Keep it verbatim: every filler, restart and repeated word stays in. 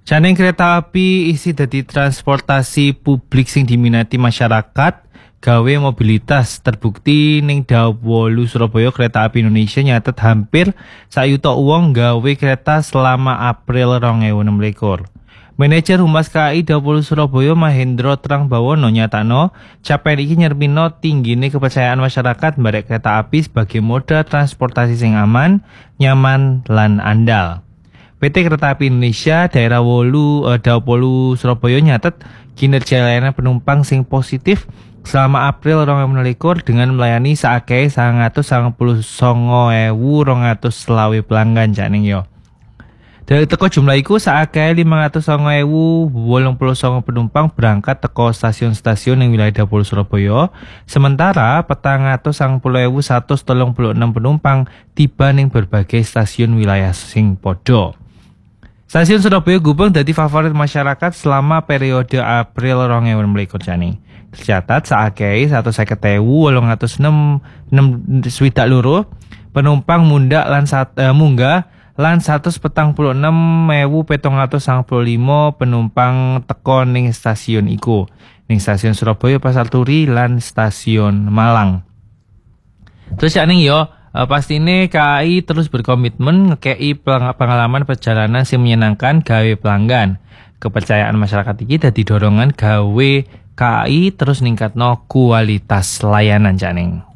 Janing kereta api isi dadi transportasi publik sing diminati masyarakat, gawe mobilitas. Terbukti ning Dawolu Surabaya Kereta Api Indonesia nyatet hampir sak yuta wong gawe kereta selama April dua ribu enam belas. Manajer Humas K A I Dawolu Surabaya Mahendro Trangbawono nyatakno capaian iki nyermino tinggine kepercayaan masyarakat barek kereta api sebagai moda transportasi sing aman, nyaman lan andal. P T Kereta Api Indonesia Daerah Wolu eh, Dawolu Surabaya nyatet kinerja layanan penumpang sing positif selama April dua ribu enam belas dengan melayani saakeh sangang atus sangang puluh sanga ewu rong atus selawe pelanggan janing yo. Dari teko jumlah iku saakeh limang atus sanga ewu wolung puluh sanga penumpang berangkat teko stasiun-stasiun ing wilayah Dawolu Surabaya, sementara petang atus sangang puluh ewu satus telung puluh enam penumpang tiba ning berbagai stasiun wilayah sing padha. Stasiun Surabaya Gubeng dadi favorit masyarakat selama periode April dua ribu enam belas janing. Tercatat saakeh seratus seket ewu wolung atus enem swidak loro penumpang mundak lan sat, eh, munggah lan seratus petang puluh enam ewu petong atus sangang puluh lima penumpang teko ning stasiun iku. Ning stasiun Surabaya Pasar Turi lan stasiun Malang. Terus janing yo Uh, pastine K A I terus berkomitmen ngekei pengalaman perjalanan sing menyenangkan gawe pelanggan. Kepercayaan masyarakat iki dadi dorongan gawe K A I terus ningkatno kualitas layanan janing.